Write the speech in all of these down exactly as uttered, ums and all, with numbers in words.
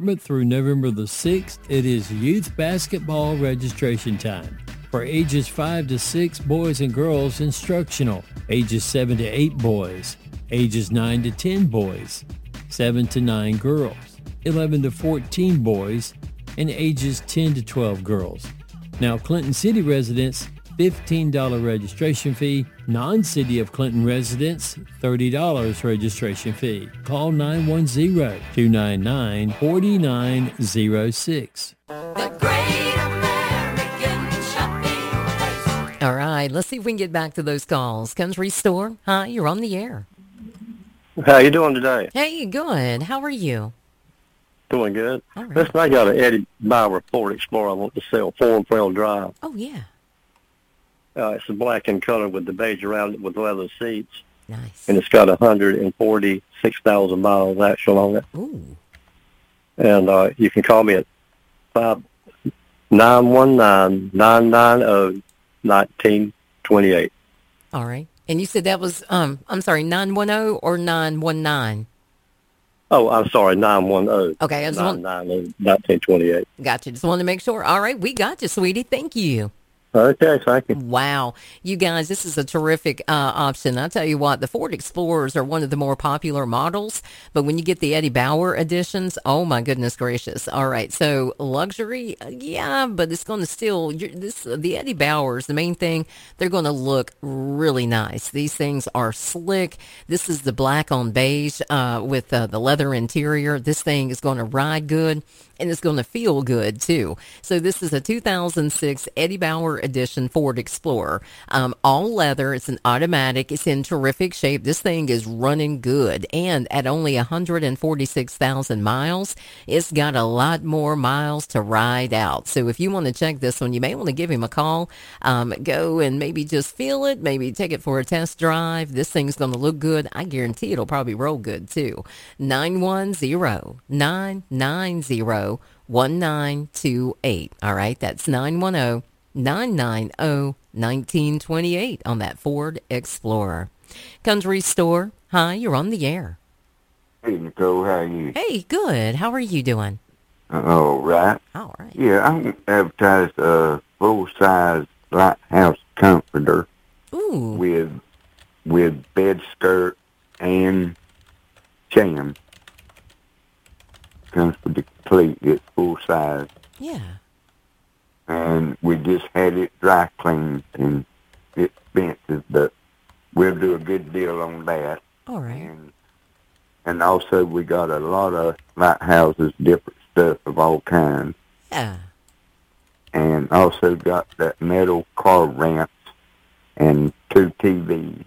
through November the sixth. It is youth basketball registration time. For ages five to six, boys and girls, instructional. Ages seven to eight, boys. Ages nine to ten, boys. seven to nine, girls. eleven to fourteen, boys. And ages ten to twelve, girls. Now, Clinton City residents, fifteen dollars registration fee. Non-City of Clinton residents, thirty dollars registration fee. Call nine one zero, two nine nine, four nine zero six. The Great American Shopping Place. All right, let's see if we can get back to those calls. Country Store, hi, you're on the air. How you doing today? Hey, good. How are you? Doing good. All right. Listen, I got an Eddie Bauer Ford Explorer I want to sell, four and rail drive. Oh, yeah. Uh, it's a black in color with the beige around it with leather seats. Nice. And it's got one hundred forty-six thousand miles actual on it. Ooh. And uh, you can call me at five nine one nine, nine nine zero, one nine two eight. All right. And you said that was, um, I'm sorry, nine one zero or nine one nine? Oh, I'm sorry, nine one zero. Okay. I just want, nine nine zero, one nine two eight. Gotcha. Just wanted to make sure. All right. We got you, sweetie. Thank you. Okay, thank you. Wow. You guys, this is a terrific uh, option. I'll tell you what, the Ford Explorers are one of the more popular models, but when you get the Eddie Bauer editions, oh my goodness gracious. All right, so luxury, uh, yeah, but it's going to still, you're, this the Eddie Bauers, the main thing, they're going to look really nice. These things are slick. This is the black on beige uh, with uh, the leather interior. This thing is going to ride good. And it's going to feel good, too. So this is a two thousand six Eddie Bauer edition Ford Explorer. Um, all leather. It's an automatic. It's in terrific shape. This thing is running good. And at only one hundred forty-six thousand miles, it's got a lot more miles to ride out. So if you want to check this one, you may want to give him a call. Um, go and maybe just feel it. Maybe take it for a test drive. This thing's going to look good. I guarantee it'll probably roll good, too. nine one zero, nine nine zero, one nine two eight. All right, that's nine one zero, nine nine zero, one nine two eight on that Ford Explorer. Country Store, hi, you're on the air. Hey, Nicole, how are you? Hey, good. How are you doing? All right. All right. Yeah, I advertised a full-size lighthouse comforter Ooh. with with bed skirt and sham. Comes with the complete, it's full size. Yeah. And we just had it dry cleaned and it's expensive, but we'll do a good deal on that. All right. And, and also we got a lot of lighthouses, different stuff of all kinds. Yeah. And also got that metal car ramps and two T Vs.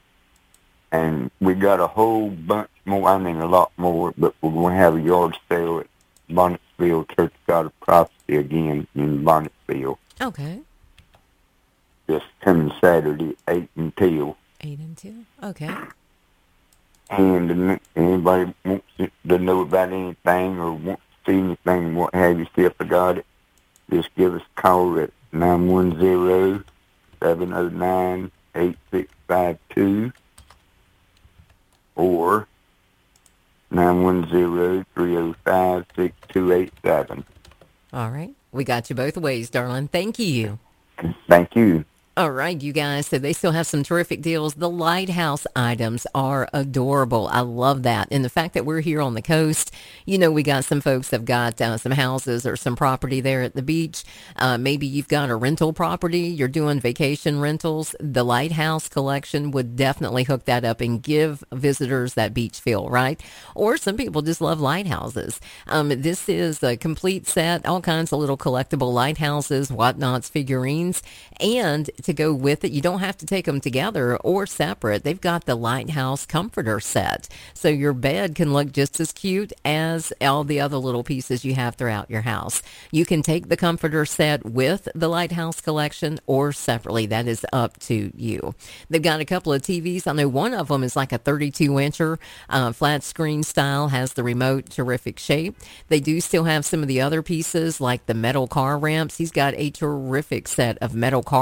And we got a whole bunch more, I mean a lot more, but we're going to have a yard sale at Bonnetsville Church of God of Prophecy again in Bonnetsville. Okay. This coming Saturday, eight until. eight and two. Okay. And if anybody wants to know about anything or wants to see anything, what have you, see if I got it, just give us a call at nine one zero, seven zero nine, eight six five two. Or nine one zero, three zero five, six two eight seven. All right. We got you both ways, darling. Thank you. Thank you. All right, you guys. So they still have some terrific deals. The Lighthouse items are adorable. I love that. And the fact that we're here on the coast, you know, we got some folks that have got uh, some houses or some property there at the beach. Uh, maybe you've got a rental property. You're doing vacation rentals. The Lighthouse collection would definitely hook that up and give visitors that beach feel, right? Or some people just love lighthouses. Um, this is a complete set, all kinds of little collectible lighthouses, whatnots, figurines, and to go with it, you don't have to take them together or separate. They've got the Lighthouse comforter set, so your bed can look just as cute as all the other little pieces you have throughout your house. You can take the comforter set with the Lighthouse collection or separately. That is up to you. They've got a couple of T Vs. I know one of them is like a thirty-two incher, uh, flat screen style, has the remote, terrific shape. They do still have some of the other pieces like the metal car ramps. He's got a terrific set of metal car ramps.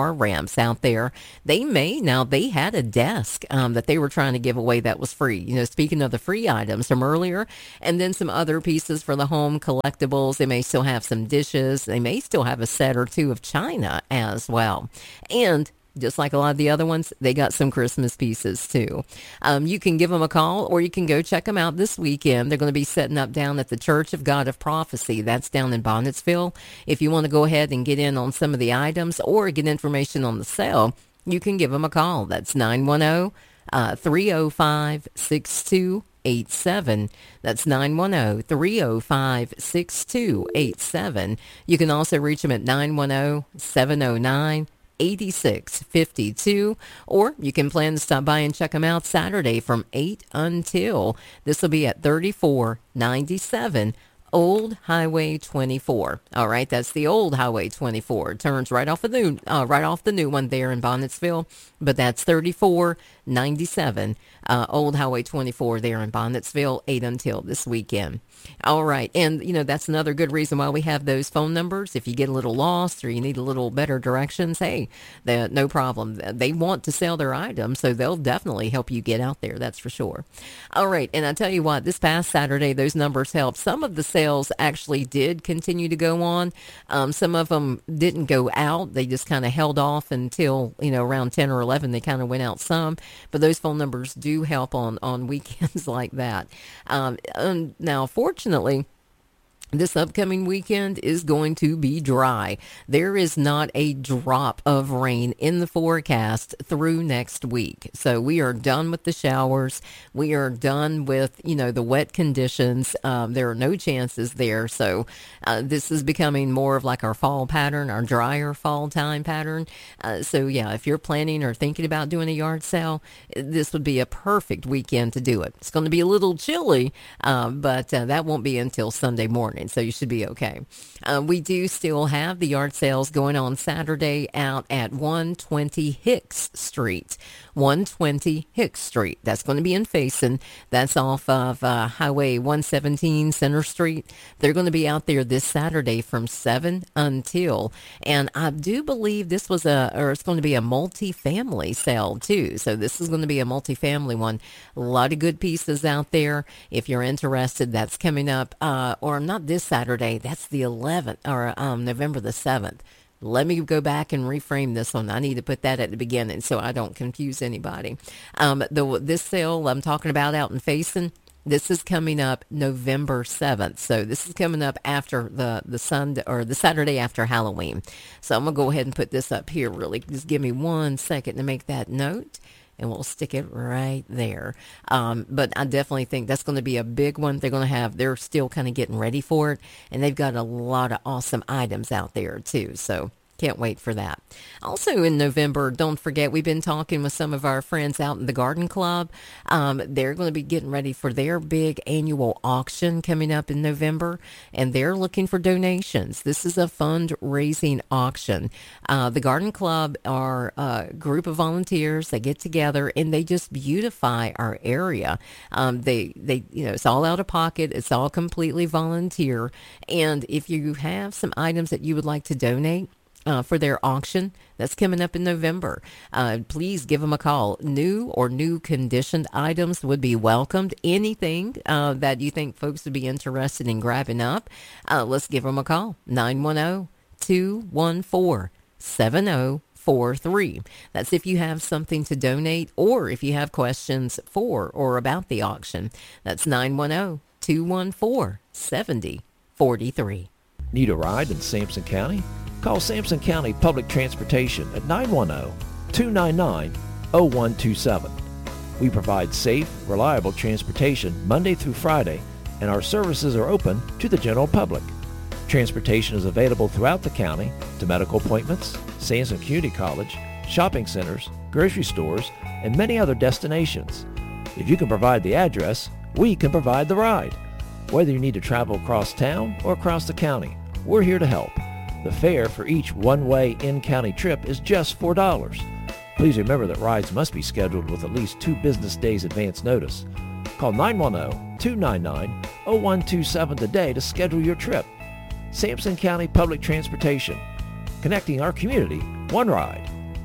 camps out there. They may, now they had a desk um, that they were trying to give away that was free. You know, speaking of the free items from earlier, and then some other pieces for the home collectibles. They may still have some dishes. They may still have a set or two of china as well. And just like a lot of the other ones, they got some Christmas pieces too. Um, you can give them a call, or you can go check them out this weekend. They're going to be setting up down at the Church of God of Prophecy. That's down in Bonnetsville. If you want to go ahead and get in on some of the items or get information on the sale, you can give them a call. That's nine one zero, three zero five, six two eight seven. That's nine one zero, three zero five, six two eight seven. You can also reach them at nine one zero, seven zero nine, eighty-six fifty-two, or you can plan to stop by and check them out Saturday from eight until. This will be at thirty-four ninety-seven Old Highway twenty-four. All right, that's the old Highway twenty-four. It turns right off the new, uh, right off the new one there in Bonnetsville, but that's thirty-four ninety-seven uh, Old Highway twenty-four there in Bonnetsville, eight until this weekend. All right, and you know that's another good reason why we have those phone numbers. If you get a little lost or you need a little better directions, hey, they, no problem. They want to sell their items, so they'll definitely help you get out there. That's for sure. All right, and I tell you what, this past Saturday, those numbers helped. Some of the sales actually did continue to go on. Um, some of them didn't go out. They just kind of held off until, you know, around ten or eleven. They kind of went out some. But those phone numbers do help on, on weekends like that. Um, and now, fortunately, this upcoming weekend is going to be dry. There is not a drop of rain in the forecast through next week. So we are done with the showers. We are done with, you know, the wet conditions. Um, there are no chances there. So uh, this is becoming more of like our fall pattern, our drier fall time pattern. Uh, so yeah, if you're planning or thinking about doing a yard sale, this would be a perfect weekend to do it. It's going to be a little chilly, uh, but uh, that won't be until Sunday morning. So you should be okay. Uh, we do still have the yard sales going on Saturday out at one twenty Hicks Street. one twenty Hicks Street. That's going to be in Faison. That's off of uh, Highway one seventeen Center Street. They're going to be out there this Saturday from seven until. And I do believe this was a, or it's going to be a multi-family sale too. So this is going to be a multi-family one. A lot of good pieces out there. If you're interested, that's coming up, uh, or not this Saturday, that's the eleventh, or um, November the seventh. Let me go back and reframe this one. I need to put that at the beginning so I don't confuse anybody. Um, the this sale I'm talking about out in Faison, this is coming up November seventh. So this is coming up after the, the Sunday, or the Saturday after Halloween. So I'm going to go ahead and put this up here really. Just give me one second to make that note, and we'll stick it right there. Um, but I definitely think that's going to be a big one. They're going to have, they're still kind of getting ready for it, and they've got a lot of awesome items out there too. So can't wait for that. Also in November, don't forget, we've been talking with some of our friends out in the Garden Club. Um, they're going to be getting ready for their big annual auction coming up in November, and they're looking for donations. This is a fundraising auction. Uh, the Garden Club are a group of volunteers. They get together and they just beautify our area. Um, they, they, you know, it's all out of pocket. It's all completely volunteer. And if you have some items that you would like to donate, Uh, for their auction that's coming up in November, uh, please give them a call. New or new conditioned items would be welcomed. Anything uh, that you think folks would be interested in grabbing up, uh, let's give them a call. nine one zero, two one four, seven zero four three. That's if you have something to donate or if you have questions for or about the auction. That's nine one zero, two one four, seven zero four three. Need a ride in Sampson County? Call Sampson County Public Transportation at nine one zero, two nine nine, zero one two seven. We provide safe, reliable transportation Monday through Friday, and our services are open to the general public. Transportation is available throughout the county to medical appointments, Sampson Community College, shopping centers, grocery stores, and many other destinations. If you can provide the address, we can provide the ride. Whether you need to travel across town or across the county, we're here to help. The fare for each one-way in-county trip is just four dollars. Please remember that rides must be scheduled with at least two business days advance notice. Call nine one zero, two nine nine, zero one two seven today to schedule your trip. Sampson County Public Transportation, connecting our community one ride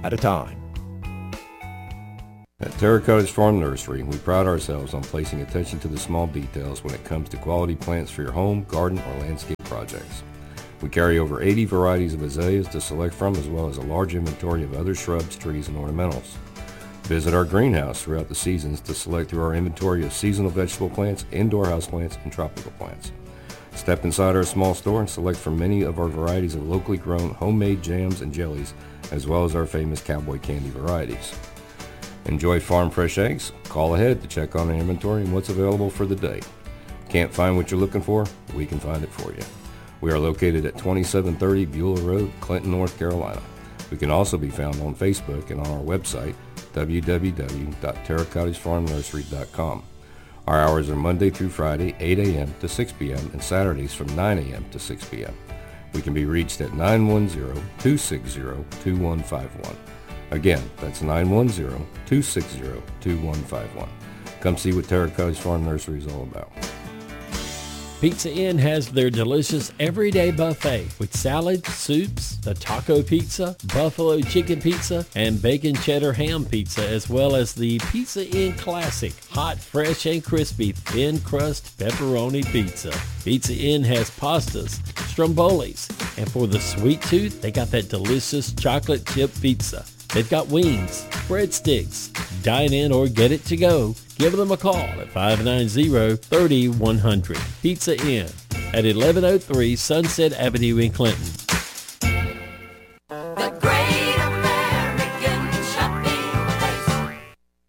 at a time. At Terra Cottage Farm Nursery, we pride ourselves on placing attention to the small details when it comes to quality plants for your home, garden, or landscape projects. We carry over eighty varieties of azaleas to select from, as well as a large inventory of other shrubs, trees, and ornamentals. Visit our greenhouse throughout the seasons to select through our inventory of seasonal vegetable plants, indoor houseplants, and tropical plants. Step inside our small store and select from many of our varieties of locally grown homemade jams and jellies, as well as our famous cowboy candy varieties. Enjoy farm fresh eggs? Call ahead to check on our inventory and what's available for the day. Can't find what you're looking for? We can find it for you. We are located at twenty-seven thirty Beulah Road, Clinton, North Carolina. We can also be found on Facebook and on our website, w w w dot terra cottage farm nursery dot com. Our hours are Monday through Friday, eight a.m. to six p.m. and Saturdays from nine a.m. to six p.m. We can be reached at nine one zero, two six zero, two one five one. Again, that's nine one zero, two six zero, two one five one. Come see what Terra Cottage Farm Nursery is all about. Pizza Inn has their delicious everyday buffet with salad, soups, the taco pizza, buffalo chicken pizza, and bacon cheddar ham pizza, as well as the Pizza Inn Classic, hot, fresh, and crispy thin crust pepperoni pizza. Pizza Inn has pastas, strombolis, and for the sweet tooth, they got that delicious chocolate chip pizza. They've got wings, breadsticks. Dine in or get it to go. Give them a call at five nine zero, three oh one hundred. Pizza Inn at eleven oh three Sunset Avenue in Clinton. The Great American Shopping Place.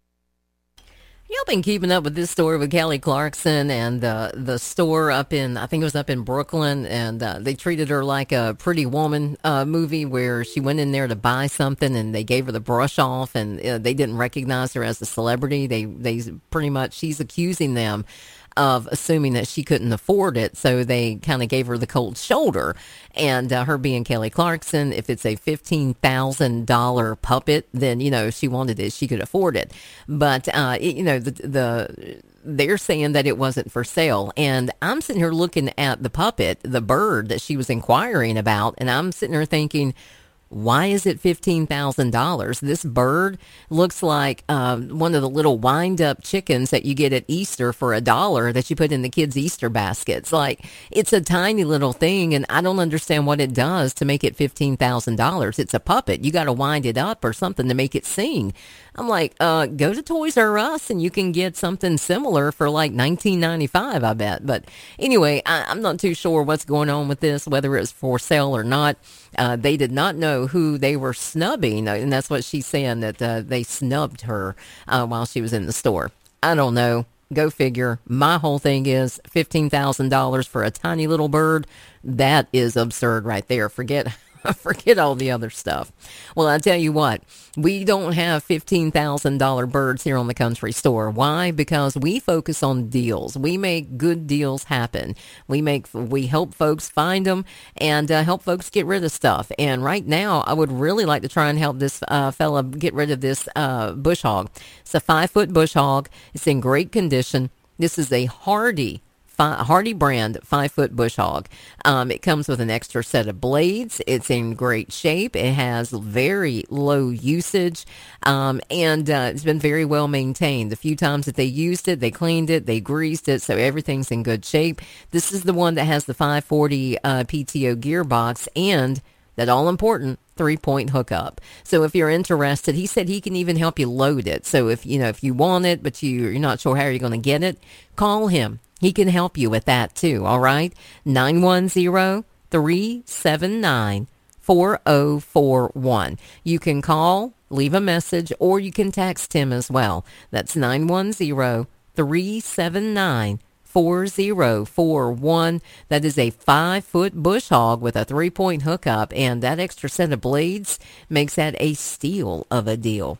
Y'all been keeping up with this story with Kelly Clarkson and uh, the store up in, I think it was up in Brooklyn, and uh, they treated her like a Pretty Woman uh, movie where she went in there to buy something and they gave her the brush off, and uh, they didn't recognize her as a celebrity. They, they pretty much, she's accusing them of assuming that she couldn't afford it, so they kind of gave her the cold shoulder. And uh, her being Kelly Clarkson, if it's a fifteen thousand dollars puppet, then, you know, if she wanted it, she could afford it. But, uh, it, you know, the, the they're saying that it wasn't for sale. And I'm sitting here looking at the puppet, the bird that she was inquiring about, and I'm sitting here thinking, why is it fifteen thousand dollars? This bird looks like um, one of the little wind-up chickens that you get at Easter for a dollar that you put in the kids' Easter baskets. Like, it's a tiny little thing, and I don't understand what it does to make it fifteen thousand dollars. It's a puppet. You got to wind it up or something to make it sing. I'm like, uh, go to Toys R Us and you can get something similar for like nineteen ninety-five, I bet. But anyway, I, I'm not too sure what's going on with this, whether it's for sale or not. Uh, they did not know who they were snubbing, and that's what she's saying, that uh, they snubbed her uh, while she was in the store. I don't know. Go figure. My whole thing is fifteen thousand dollars for a tiny little bird. That is absurd right there. Forget Forget all the other stuff. Well, I tell you what, we don't have fifteen thousand dollars birds here on the Country Store. Why? Because we focus on deals. We make good deals happen. We make, we help folks find them and uh, help folks get rid of stuff. And right now, I would really like to try and help this uh, fella get rid of this uh, bush hog. It's a five-foot bush hog. It's in great condition. This is a hardy Hardy brand five-foot bush hog. Um, it comes with an extra set of blades. It's in great shape. It has very low usage, um, and uh, it's been very well maintained. The few times that they used it, they cleaned it, they greased it, so everything's in good shape. This is the one that has the five forty uh, P T O gearbox and that all-important three-point hookup. So if you're interested, he said he can even help you load it. So if you know if you want it, but you, you're not sure how you're going to get it, call him. He can help you with that too, all right? nine one zero, three seven nine, four zero four one. You can call, leave a message, or you can text him as well. That's nine one zero, three seven nine, four zero four one. That is a five-foot bush hog with a three-point hookup, and that extra set of blades makes that a steal of a deal.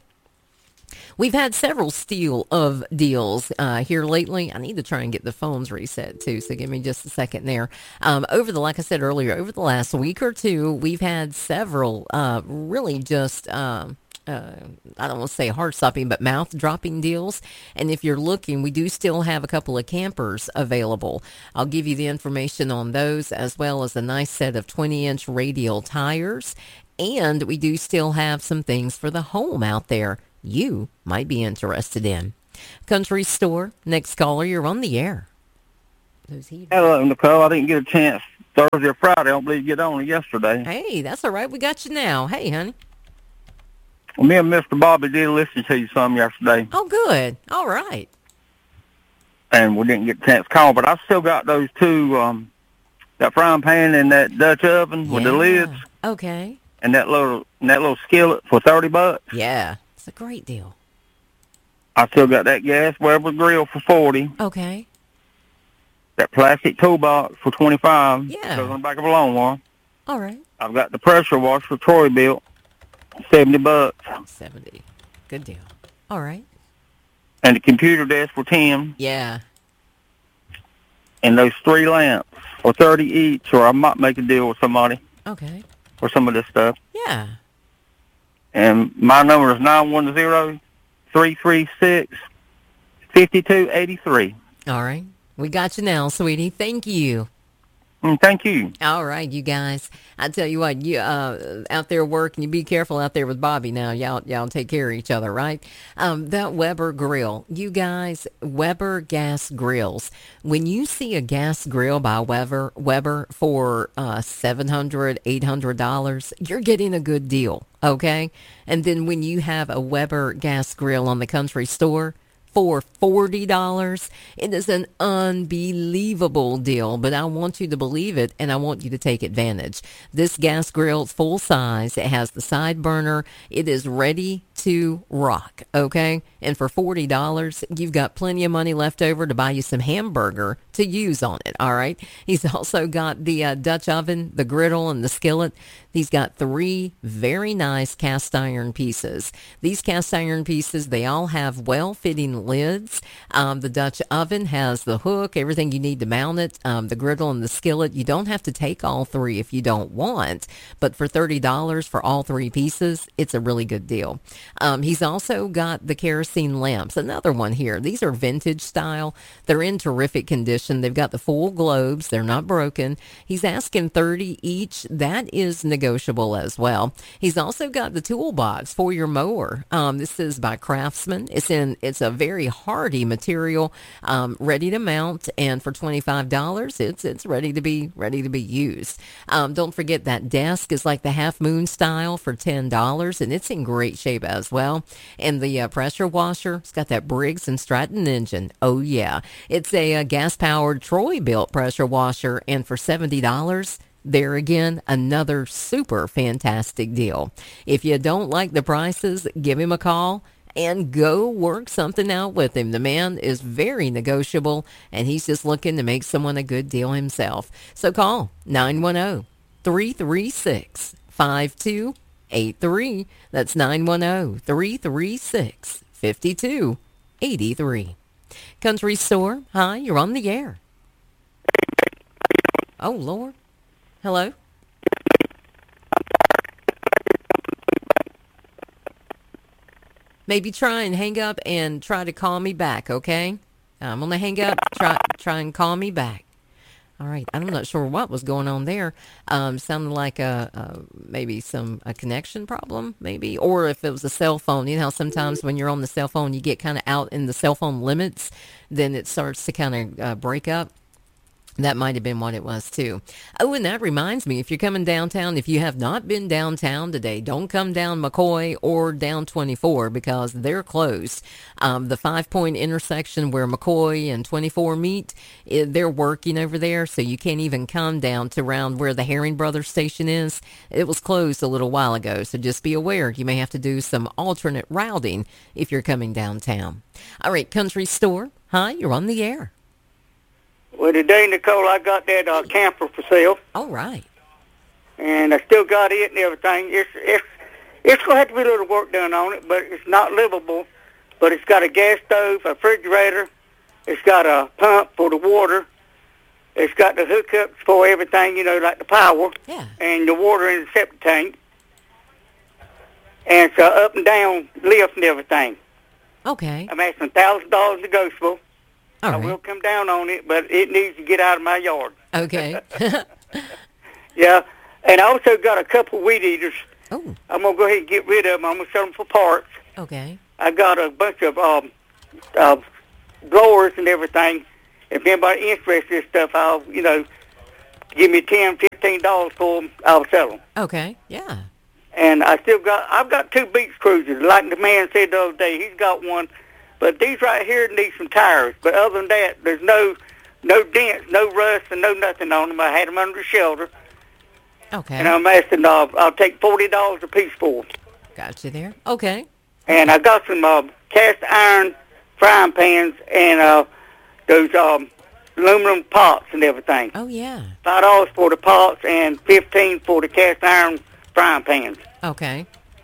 We've had several steal of deals uh, here lately. I need to try and get the phones reset too, so give me just a second there. Um, over the, like I said earlier, over the last week or two, we've had several uh, really just... Um, Uh, I don't want to say heart-stopping, but mouth-dropping deals. And if you're looking, we do still have a couple of campers available. I'll give you the information on those, as well as a nice set of twenty-inch radial tires And we do still have some things for the home out there you might be interested in. Country Store, next caller, you're on the air. Those heaters. Hello, Nicole. I didn't get a chance Thursday or Friday. I don't believe you get on it yesterday. Hey, that's all right. We got you now. Hey, honey. Well, me and Mister Bobby did listen to you some yesterday, Oh, good. All right. and we didn't get a chance to call, but I still got those two, um, that frying pan and that Dutch oven with the Yeah. lids Okay. and that little and that little skillet for thirty bucks. Yeah. It's a great deal. I still got that gas Weber grill for forty. Okay. That plastic toolbox for twenty-five. Yeah. Goes on the back of a lawnmower. All right. I've got the pressure washer for Troy built, seventy bucks, seventy. Good deal. All right. and the computer desk for ten, Yeah. and those three lamps for thirty each, or I might make a deal with somebody Okay. for some of this stuff. Yeah. And my number is nine one zero, three three six, five two eight three. All right. We got you now, sweetie. Thank you. Mm, thank you. All right, you guys. I tell you what, you uh, out there working, you be careful out there with Bobby now. Y'all, y'all take care of each other, right? Um, that Weber grill, you guys, Weber gas grills. When you see a gas grill by Weber, Weber for uh, seven hundred dollars, eight hundred dollars, you're getting a good deal, okay? And then when you have a Weber gas grill on the Country Store for forty dollars. It is an unbelievable deal, but I want you to believe it, and I want you to take advantage. This gas grill is full size. It has the side burner. It is ready to rock, okay? And for forty dollars, you've got plenty of money left over to buy you some hamburger to use on it, all right? He's also got the uh, Dutch oven, the griddle, and the skillet. He's got three very nice cast iron pieces. These cast iron pieces, they all have well-fitting lids. Um, the Dutch oven has the hook, everything you need to mount it, um, the griddle and the skillet. You don't have to take all three if you don't want, but for thirty dollars for all three pieces, it's a really good deal. Um, he's also got the kerosene lamps, another one here. These are vintage style. They're in terrific condition. They've got the full globes. They're not broken. He's asking thirty each. That is negotiable as well. He's also got the toolbox for your mower. Um, this is by Craftsman. It's in. It's a very hardy material, um, ready to mount, and for twenty-five dollars, it's it's ready to be ready to be used. Um, don't forget that desk is like the Half Moon style for ten dollars, and it's in great shape as well. And the uh, pressure washer, it's got that Briggs and Stratton engine. Oh yeah, it's a, uh gas-powered Troy-built pressure washer, and for seventy dollars. There again, another super fantastic deal. If you don't like the prices, give him a call and go work something out with him. The man is very negotiable, and he's just looking to make someone a good deal himself. So call nine one zero, three three six, five two eight three. That's nine one zero, three three six, five two eight three. Country Store, hi, you're on the air. Oh, Lord. Hello? Maybe try and hang up and try to call me back, okay? I'm going to hang up, try try and call me back. All right. I'm not sure what was going on there. Um, sounded like a, a maybe some a connection problem, maybe, or if it was a cell phone. You know how sometimes when you're on the cell phone, you get kind of out in the cell phone limits, then it starts to kind of uh, break up. That might have been what it was, too. Oh, and that reminds me, if you're coming downtown, if you have not been downtown today, don't come down McCoy or down twenty-four because they're closed. Um, the five-point intersection where McCoy and twenty-four meet, eh, they're working over there, so you can't even come down to around where the Herring Brothers station is. It was closed a little while ago, so just be aware. You may have to do some alternate routing if you're coming downtown. All right, Country Store. Hi, you're on the air. Well, today, Nicole, I got that uh, camper for sale, All right. and I still got it and everything. It's it's it's gonna have to be a little work done on it, but it's not livable. But it's got a gas stove, a refrigerator. It's got a pump for the water. It's got the hookups for everything, you know, like the power Yeah. and the water in the septic tank. And it's a up and down lift and everything. Okay. I'm asking one thousand dollars negotiable. All I will right. come down on it, but it needs to get out of my yard. Okay. Yeah, and I also got a couple weed eaters Oh, I'm going to go ahead and get rid of them. I'm going to sell them for parts. okay. I got a bunch of um, uh, blowers and everything. If anybody interested in this stuff, I'll, you know, give me ten dollars, fifteen dollars for them, I'll sell them. Okay, yeah. And I still got, I've got two beach cruisers. Like the man said the other day, he's got one. But these right here need some tires. But other than that, there's no no dents, no rust, and no nothing on them. I had them under the shelter. Okay. And I'm asking, uh, I'll take forty dollars a piece for them. Got you there. Okay. And I got some uh, cast iron frying pans and uh, those um, aluminum pots and everything. Oh, yeah. Five dollars for the pots and fifteen for the cast iron frying pans. Okay.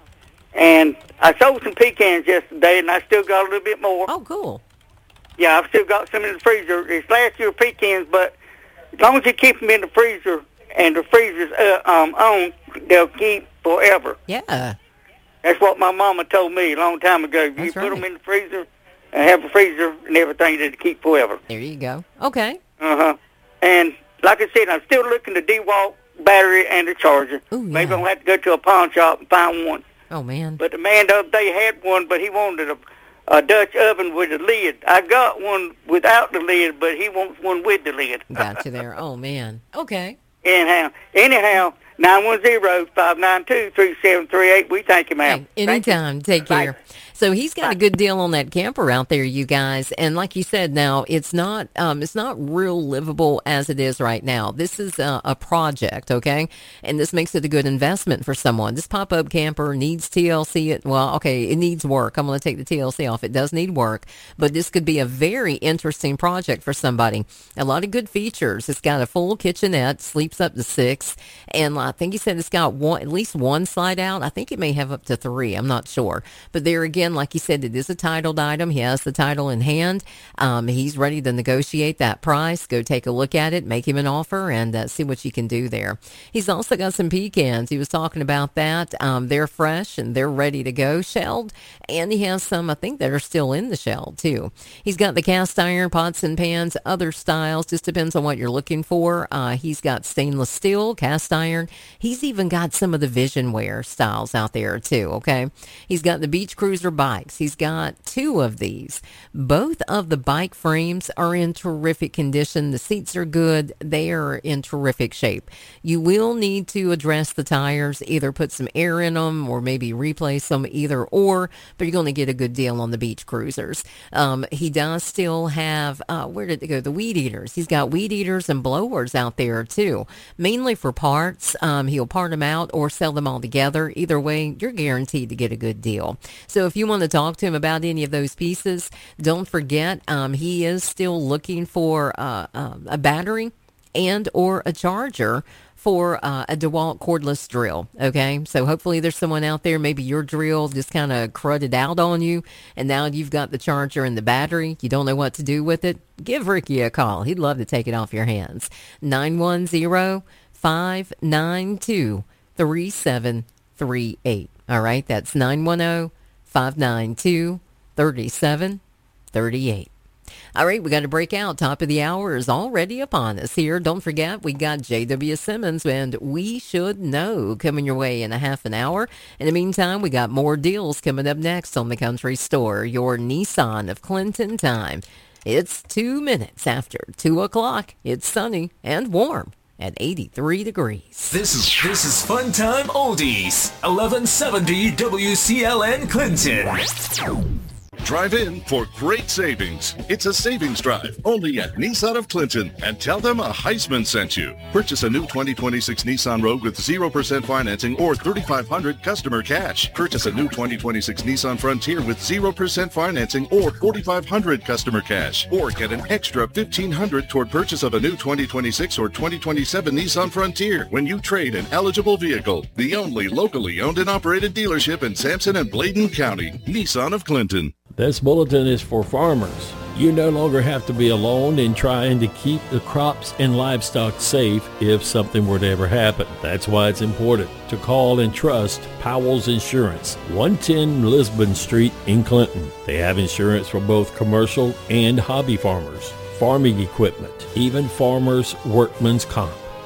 And I sold some pecans yesterday, and I still got a little bit more. Oh, cool. Yeah, I've still got some in the freezer. It's last year pecans, but as long as you keep them in the freezer and the freezer's uh, um, on, they'll keep forever. Yeah. That's what my mama told me a long time ago. You That's put right. them in the freezer and have a freezer and everything that'll keep forever. There you go. Okay. Uh-huh. And like I said, I'm still looking to DeWalt battery and the charger. Ooh, Maybe yeah. I'll have to go to a pawn shop and find one. Oh, man. But the man the other day had one, but he wanted a, a Dutch oven with a lid. I got one without the lid, but he wants one with the lid. Got you there. Oh, man. Okay. Anyhow, anyhow, nine one zero, five nine two, three seven three eight. We thank you, ma'am. Hey, Thank you. anytime. Take Bye. care. So he's got a good deal on that camper out there, you guys. And like you said, now it's not um, it's not real livable as it is right now. This is a, a project, okay? And this makes it a good investment for someone. This pop-up camper needs T L C. It well, okay, it needs work. I'm going to take the T L C off. It does need work, but this could be a very interesting project for somebody. A lot of good features. It's got a full kitchenette, sleeps up to six, and I think he said it's got one, at least one slide out. I think it may have up to three. I'm not sure, but there again, like you said, it is a titled item. He has the title in hand. Um, he's ready to negotiate that price. Go take a look at it, make him an offer, and uh, see what you can do there. He's also got some pecans. He was talking about that. Um, they're fresh and they're ready to go, shelled. And he has some, I think, that are still in the shell, too. He's got the cast iron pots and pans, other styles. Just depends on what you're looking for. Uh, he's got stainless steel, cast iron. He's even got some of the Visionware styles out there, too, okay? He's got the Beach Cruiser bikes. He's got two of these. Both of the bike frames are in terrific condition. The seats are good. They are in terrific shape. You will need to address the tires, either put some air in them or maybe replace them, either or, but you're going to get a good deal on the Beach Cruisers. Um, he does still have, uh, where did it go? The weed eaters. He's got weed eaters and blowers out there too, mainly for parts. Um, he'll part them out or sell them all together. Either way, you're guaranteed to get a good deal. So if you want to talk to him about any of those pieces, don't forget um, he is still looking for uh, uh, a battery and or a charger for uh, a DeWalt cordless drill, okay? So hopefully there's someone out there, maybe your drill just kind of crudded out on you, and now you've got the charger and the battery. You don't know what to do with it. Give Ricky a call. He'd love to take it off your hands. nine one zero, five nine two, three seven three eight. All right, that's nine one zero, five nine two, three seven three eight. All right, we got to break out. Top of the hour is already upon us here. Don't forget, we got J W. Simmons and We Should Know coming your way in a half an hour. In the meantime, we got more deals coming up next on the Country Store, your Nissan of Clinton time. It's two minutes after two o'clock. It's sunny and warm at eighty-three degrees. This is this is Fun Time Oldies, eleven seventy W C L N Clinton. Drive in for great savings. It's a savings drive only at Nissan of Clinton, and tell them a Heisman sent you. Purchase a new twenty twenty-six Nissan Rogue with zero percent financing or thirty-five hundred dollars customer cash. Purchase a new twenty twenty-six Nissan Frontier with zero percent financing or forty-five hundred dollars customer cash. Or get an extra fifteen hundred dollars toward purchase of a new twenty twenty-six or twenty twenty-seven Nissan Frontier when you trade an eligible vehicle. The only locally owned and operated dealership in Sampson and Bladen County, Nissan of Clinton. This bulletin is for farmers. You no longer have to be alone in trying to keep the crops and livestock safe if something were to ever happen. That's why it's important to call and trust Powell's Insurance, one ten Lisbon Street in Clinton. They have insurance for both commercial and hobby farmers, farming equipment, even farmers' workman's comp.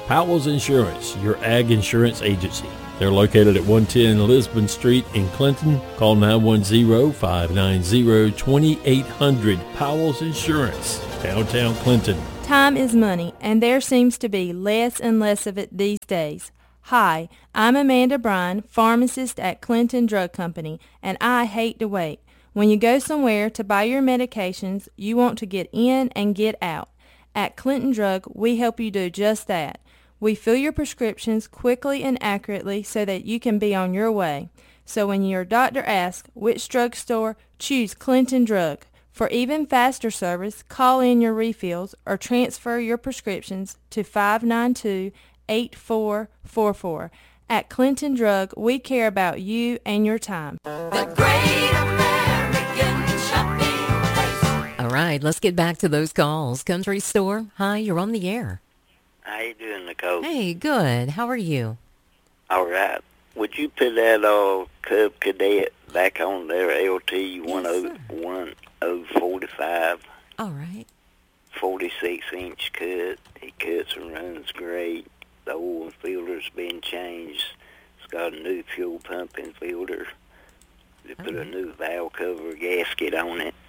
Powell's Insurance, your ag insurance agency. They're located at one ten Lisbon Street in Clinton. Call nine one zero, five nine zero, two eight hundred. Powell's Insurance, downtown Clinton. Time is money, and there seems to be less and less of it these days. Hi, I'm Amanda Bryan, pharmacist at Clinton Drug Company, and I hate to wait. When you go somewhere to buy your medications, you want to get in and get out. At Clinton Drug, we help you do just that. We fill your prescriptions quickly and accurately so that you can be on your way. So when your doctor asks which drugstore, choose Clinton Drug. For even faster service, call in your refills or transfer your prescriptions to five nine two, eight four four four. At Clinton Drug, we care about you and your time. The Great American Shopping Place. All right, let's get back to those calls. Country Store, hi, you're on the air. How you doing, Nicole? Hey, good. How are you? All right. Would you put that uh, Cub Cadet back on there, L T one oh forty-five? All right. forty-six inch cut. He cuts and runs great. The oil filter's been changed. It's got a new fuel pumping filter. They put a new valve cover gasket on it.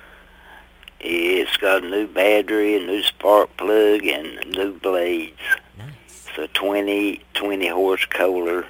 It's got a new battery, a new spark plug, and new blades. Nice. It's a twenty, twenty horse Kohler.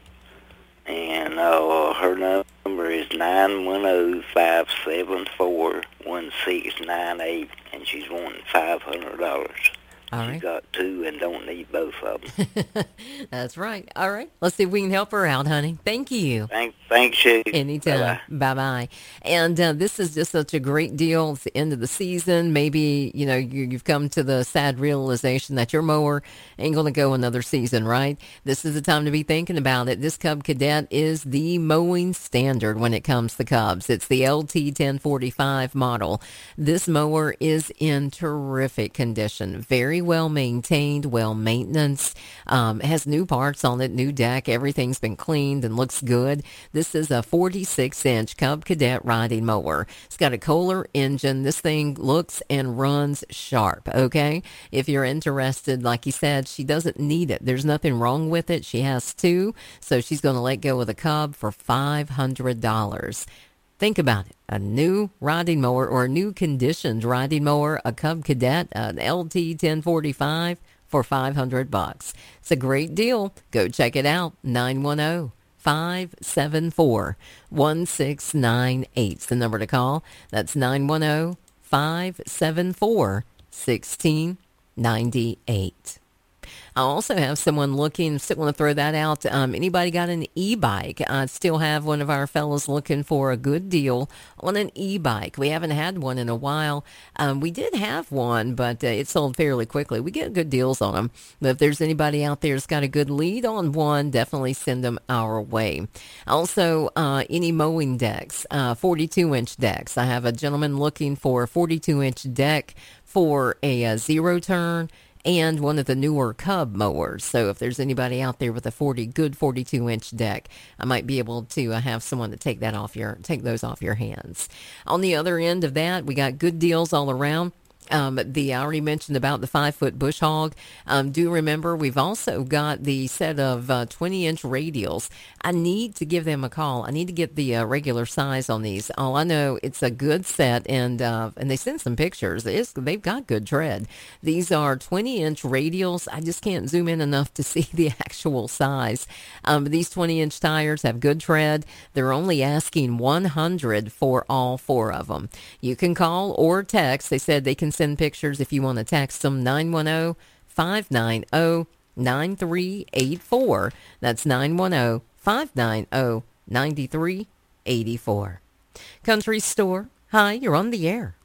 And uh, her number is nine one zero, five seven four, one six nine eight, and she's wanting five hundred dollars. All She's right. got two and don't need both of them. That's right. All right. Let's see if we can help her out, honey. Thank you. Thank, thanks, you. Anytime. Bye-bye. Bye-bye. And uh, this is just such a great deal. It's the end of the season. Maybe, you know, you, you've come to the sad realization that your mower ain't going to go another season, right? This is the time to be thinking about it. This Cub Cadet is the mowing standard when it comes to Cubs. It's the L T ten forty-five model. This mower is in terrific condition. Very well maintained, well maintenance. Um, has new parts on it, new deck. Everything's been cleaned and looks good. This is a forty-six inch Cub Cadet riding mower. It's got a Kohler engine. This thing looks and runs sharp, okay? If you're interested, like you said, she doesn't need it. There's nothing wrong with it. She has two, so she's going to let go of the Cub for five hundred dollars. Think about it. A new riding mower or a new conditioned riding mower, a Cub Cadet, an L T ten forty-five for five hundred bucks. It's a great deal. Go check it out. nine one zero, five seven four, one six nine eight is the number to call. That's nine one zero, five seven four, one six nine eight. I also have someone looking, still want to throw that out. Um, anybody got an e-bike? I still have one of our fellows looking for a good deal on an e-bike. We haven't had one in a while. Um, we did have one, but uh, it sold fairly quickly. We get good deals on them. But if there's anybody out there that's got a good lead on one, definitely send them our way. Also, uh, any mowing decks, uh, forty-two inch decks. I have a gentleman looking for a forty-two inch deck for a, a zero turn and one of the newer Cub mowers. So if there's anybody out there with a forty good forty-two inch deck, I might be able to uh, have someone to take that off your take those off your hands. On the other end of that, we got good deals all around. Um, the I already mentioned about the five foot bush hog. Um, do remember we've also got the set of uh, twenty inch radials. I need to give them a call. I need to get the uh, regular size on these. All I know, it's a good set, and uh, and they send some pictures. It's, they've got good tread. These are twenty inch radials. I just can't zoom in enough to see the actual size. Um, these twenty inch tires have good tread. They're only asking one hundred for all four of them. You can call or text. They said they can send pictures if you want to text them. nine one zero, five nine zero, nine three eight four. That's nine one zero, five nine zero, nine three eight four. Country Store, hi, you're on the air.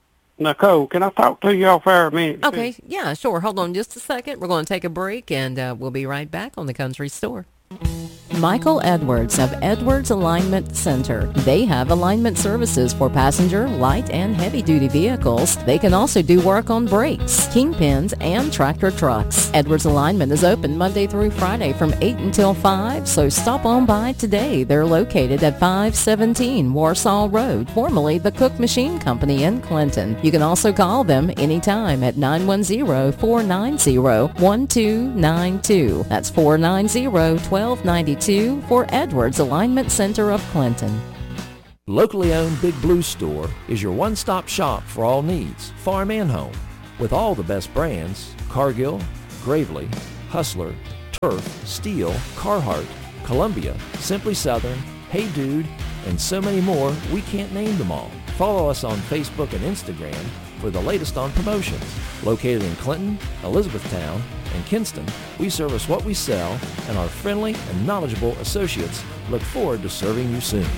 Nicole, can I talk to you off air a minute? Okay, yeah, sure. Hold on just a second. We're going to take a break, and uh, we'll be right back on the Country Store. Michael Edwards of Edwards Alignment Center. They have alignment services for passenger, light, and heavy-duty vehicles. They can also do work on brakes, kingpins, and tractor trucks. Edwards Alignment is open Monday through Friday from eight until five, so stop on by today. They're located at five seventeen Warsaw Road, formerly the Cook Machine Company in Clinton. You can also call them anytime at nine one zero, four nine zero, one two nine two. That's four nine zero, one two nine two for Edwards Alignment Center of Clinton. Locally owned Big Blue Store is your one-stop shop for all needs, farm and home. With all the best brands, Cargill, Gravely, Hustler, Turf, Steel, Carhartt, Columbia, Simply Southern, Hey Dude, and so many more, we can't name them all. Follow us on Facebook and Instagram for the latest on promotions. Located in Clinton, Elizabethtown, and Kinston, we service what we sell, and our friendly and knowledgeable associates look forward to serving you soon.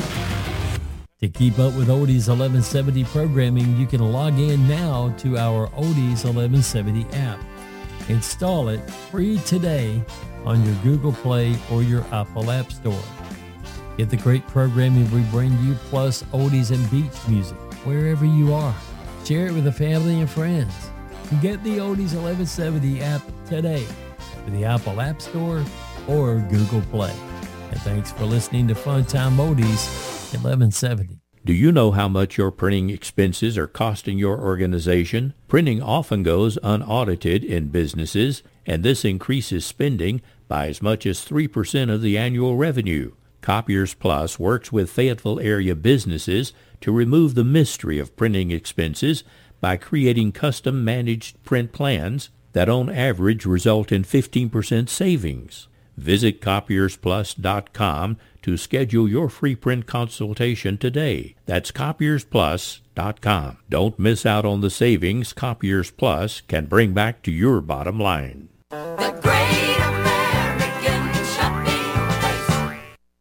To keep up with Oldies eleven seventy programming, you can log in now to our Oldies eleven seventy app. Install it free today on your Google Play or your Apple App Store. Get the great programming we bring you, plus oldies and beach music, wherever you are. Share it with the family and friends. Get the Oldies eleven seventy app today with the Apple App Store or Google Play. And thanks for listening to Funtime Oldies eleven seventy. Do you know how much your printing expenses are costing your organization? Printing often goes unaudited in businesses, and this increases spending by as much as three percent of the annual revenue. Copiers Plus works with Fayetteville area businesses to remove the mystery of printing expenses by creating custom managed print plans that on average result in fifteen percent savings. Visit copiers plus dot com to schedule your free print consultation today. That's copiers plus dot com. Don't miss out on the savings Copiers Plus can bring back to your bottom line. The Great American Shopping Place.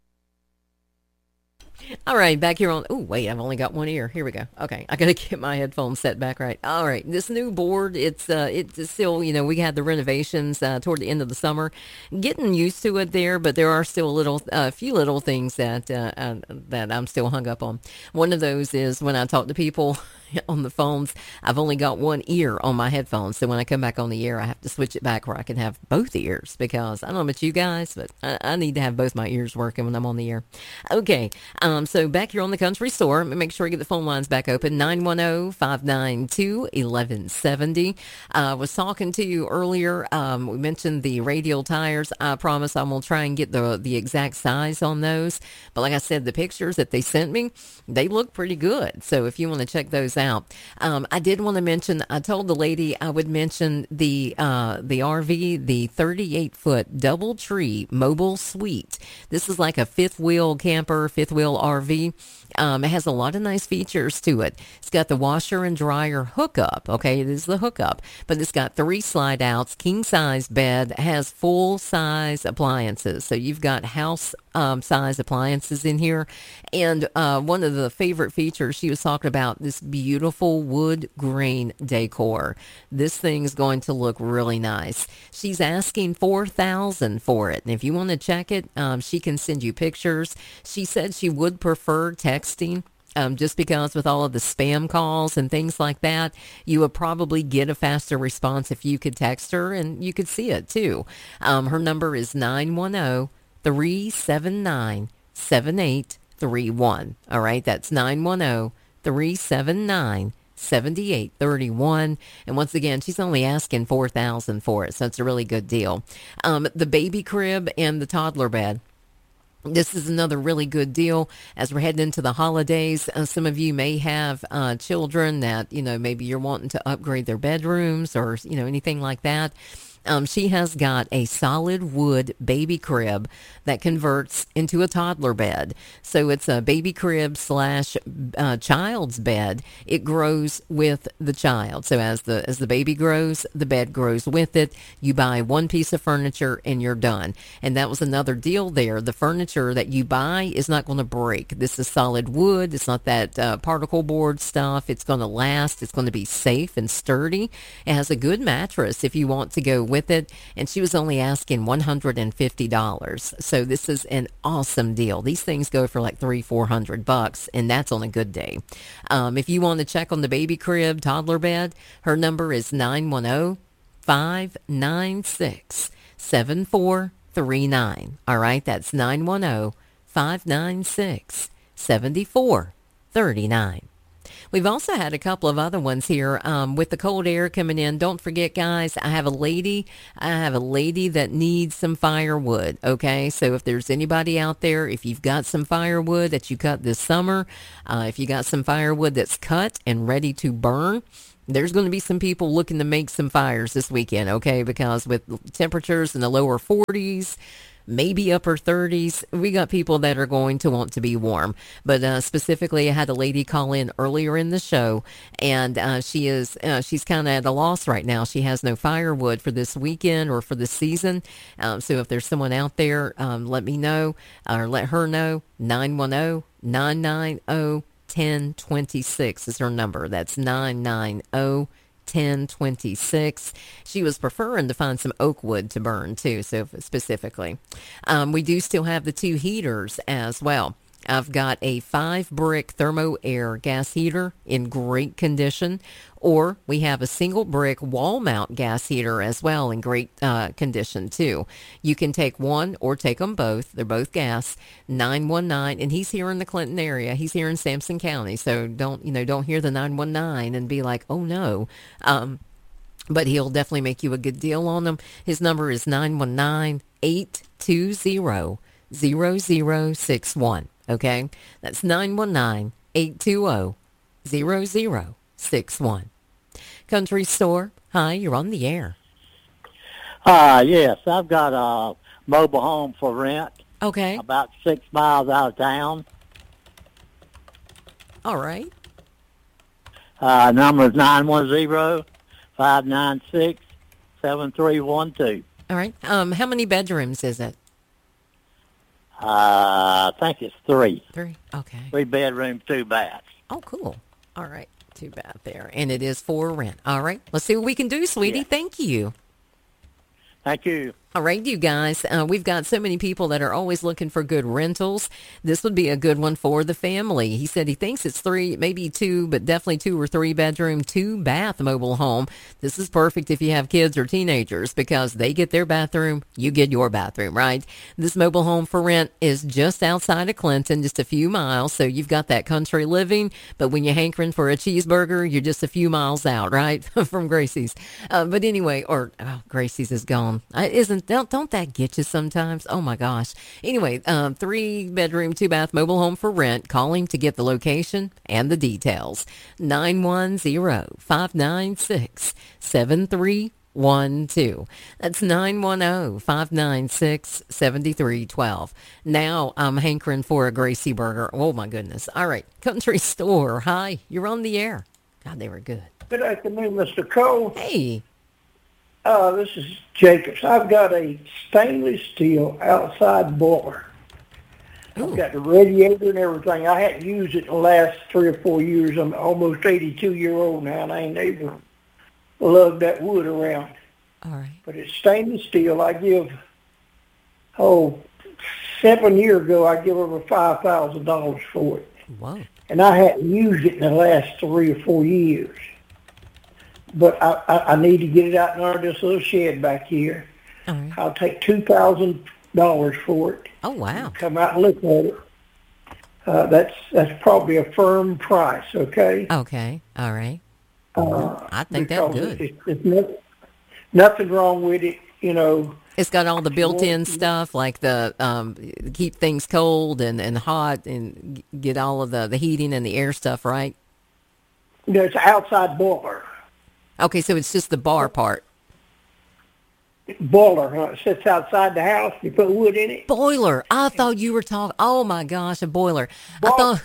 All right, back here on, oh, wait, I've only got one ear. Here we go. Okay, I got to get my headphones set back right. All right, this new board, it's uh, it's still, you know, we had the renovations uh, toward the end of the summer. Getting used to it there, but there are still a little, a uh, few little things that, uh, uh, that I'm still hung up on. One of those is when I talk to people on the phones, I've only got one ear on my headphones. So when I come back on the air, I have to switch it back where I can have both ears, because I don't know about you guys, but I, I need to have both my ears working when I'm on the air. Okay, um, so back here on the country store, make sure you get the phone lines back open, nine one zero, five nine two, one one seven zero. I uh, was talking to you earlier. Um, we mentioned the radial tires. I promise I'm going to try and get the, the exact size on those. But like I said, the pictures that they sent me, they look pretty good. So if you want to check those out, Out. Um, I did want to mention, I told the lady I would mention the uh, the R V, the thirty-eight foot double tree mobile suite. This is like a fifth wheel camper, fifth wheel R V. Um, it has a lot of nice features to it. It's got the washer and dryer hookup. Okay, it is the hookup, but it's got three slide outs, king size bed, has full size appliances. So you've got house um, size appliances in here. And uh, one of the favorite features she was talking about, this beautiful wood grain decor. This thing's going to look really nice. She's asking four thousand dollars for it. And if you want to check it, um, she can send you pictures. She said she would prefer text. Um, just because with all of the spam calls and things like that, you would probably get a faster response if you could text her, and you could see it too. Um, her number is nine one zero, three seven nine, seven eight three one. All right, that's nine one zero, three seven nine, seven eight three one. And once again, she's only asking four thousand dollars for it, so it's a really good deal. Um, the baby crib and the toddler bed. This is another really good deal as we're heading into the holidays. Uh, some of you may have uh, children that, you know, maybe you're wanting to upgrade their bedrooms or, you know, anything like that. Um, she has got a solid wood baby crib that converts into a toddler bed. So it's a baby crib slash uh, child's bed. It grows with the child. So as the as the baby grows, the bed grows with it. You buy one piece of furniture and you're done. And that was another deal there. The furniture that you buy is not going to break. This is solid wood. It's not that uh, particle board stuff. It's going to last. It's going to be safe and sturdy. It has a good mattress if you want to go with with it, and she was only asking one hundred fifty dollars. So this is an awesome deal. These things go for like three, four hundred bucks, and that's on a good day. Um, if you want to check on the baby crib, toddler bed, her number is nine one zero, five nine six, seven four three nine. All right, that's nine one zero, five nine six, seven four three nine. We've also had a couple of other ones here um, with the cold air coming in. Don't forget, guys, I have a lady. I have a lady that needs some firewood, okay? So if there's anybody out there, if you've got some firewood that you cut this summer, uh, if you got some firewood that's cut and ready to burn, there's going to be some people looking to make some fires this weekend, okay? Because with temperatures in the lower forties, maybe upper thirties, we got people that are going to want to be warm. But uh, specifically, I had a lady call in earlier in the show, and uh, she is uh, she's kind of at a loss right now. She has no firewood for this weekend or for the season. Um, so if there's someone out there, um, let me know or let her know. nine one zero, nine nine zero, one zero two six is her number. That's nine nine zero, ten twenty-six. She was preferring to find some oak wood to burn too, so specifically. Um, we do still have the two heaters as well. I've got a five brick thermo air gas heater in great condition, or we have a single brick wall mount gas heater as well in great uh, condition too. You can take one or take them both. They're both gas. nine one nine, and he's here in the Clinton area. He's here in Sampson County, so don't you know? Don't hear the nine one nine and be like, oh no. Um, but he'll definitely make you a good deal on them. His number is nine one nine, eight two zero, zero zero six one. Okay, that's nine one nine, eight two zero, zero zero six one. Country Store, hi, you're on the air. Uh, yes, I've got a mobile home for rent. Okay. About six miles out of town. All right. Uh, number is nine one zero, five nine six, seven three one two. All right. Um, how many bedrooms is it? Uh, I think it's three. Three, okay. Three bedrooms, two baths. Oh, cool. All right. Too bad there. And it is for rent. All right. Let's see what we can do, sweetie. Yeah. Thank you. Thank you. All right, you guys, uh, we've got so many people that are always looking for good rentals. This would be a good one for the family. He said he thinks it's three, maybe two, but definitely two or three bedroom, two bath mobile home. This is perfect if you have kids or teenagers because they get their bathroom, you get your bathroom, right? This mobile home for rent is just outside of Clinton, just a few miles. So you've got that country living, but when you're hankering for a cheeseburger, you're just a few miles out, right? From Gracie's. Uh, but anyway, or oh, Gracie's is gone. I, isn't Don't, don't that get you sometimes? Oh, my gosh. Anyway, um, three-bedroom, two-bath mobile home for rent. Call him to get the location and the details. nine one zero, five nine six, seven three one two. That's nine one zero, five nine six, seven three one two. Now I'm hankering for a Gracie burger. Oh, my goodness. All right. Country Store. Hi. You're on the air. God, they were good. Good afternoon, Mister Cole. Hey. Uh, this is Jacobs. I've got a stainless steel outside boiler. Ooh. I've got the radiator and everything. I hadn't used it in the last three or four years. I'm almost eighty-two year old now, and I ain't able to lug that wood around. All right. But it's stainless steel. I give, oh, seven years ago, I give over five thousand dollars for it. Wow. And I hadn't used it in the last three or four years. But I, I, I need to get it out in our this little shed back here. All right. I'll take two thousand dollars for it. Oh, wow. Come out and look at it. Uh, that's that's probably a firm price, okay? Okay. All right. Uh, I think that's because good. It, it's nothing, nothing wrong with it, you know. It's got all the built-in stuff like the um, keep things cold and, and hot and get all of the, the heating and the air stuff, right? No, it's an outside boiler. Okay, so it's just the bar part. Boiler, huh? It sits outside the house. You put wood in it. Boiler. I thought you were talking. Oh my gosh, a boiler. I thought.